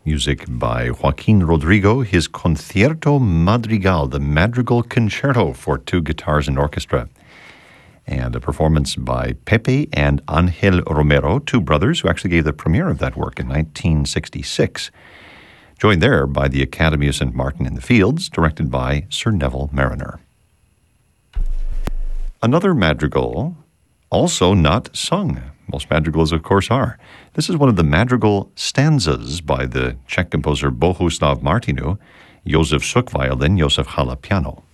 Music by Joaquin Rodrigo, his Concierto Madrigal, the Madrigal Concerto for two guitars and orchestra. And a performance by Pepe and Angel Romero, two brothers who actually gave the premiere of that work in 1966. Joined there by the Academy of St. Martin in the Fields, directed by Sir Neville Mariner. Another madrigal, also not sung. Most madrigals, of course, are. This is one of the madrigal stanzas by the Czech composer Bohuslav Martinu, Josef Suk violin, Josef Hala piano.